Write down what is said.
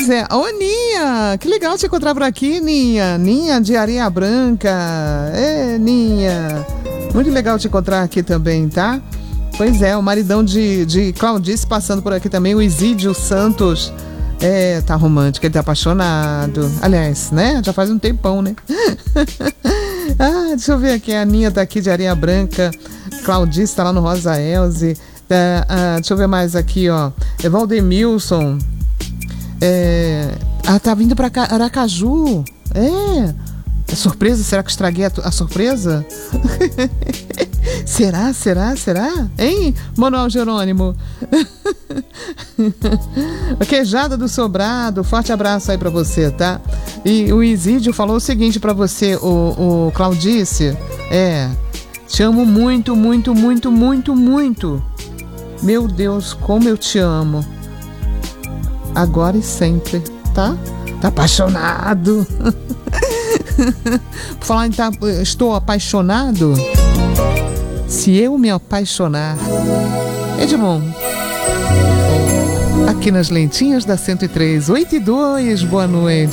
Pois é. Ô, Ninha, que legal te encontrar por aqui, Ninha. Ninha de Areia Branca. Ninha. Muito legal te encontrar aqui também, tá? Pois é, o maridão de Claudice passando por aqui também, o Isídio Santos. Tá romântico, ele tá apaixonado. Aliás, né? Já faz um tempão, né? Deixa eu ver aqui. A Ninha tá aqui de Areia Branca. Claudice tá lá no Rosa Elze. Deixa eu ver mais aqui, ó. Valdemilson. Tá vindo pra Aracaju. É surpresa? Será que estraguei a surpresa? Será? Hein, Manuel Jerônimo? Queijada do Sobrado, forte abraço aí pra você, tá? E o Isídio falou o seguinte pra você, o Claudice. Te amo muito, muito, muito, muito, muito. Meu Deus, como eu te amo. Agora e sempre, tá? Tá apaixonado. Por falar em estou apaixonado. Se eu me apaixonar, Edmond, aqui nas lentinhas da 103, 8 e 2, boa noite.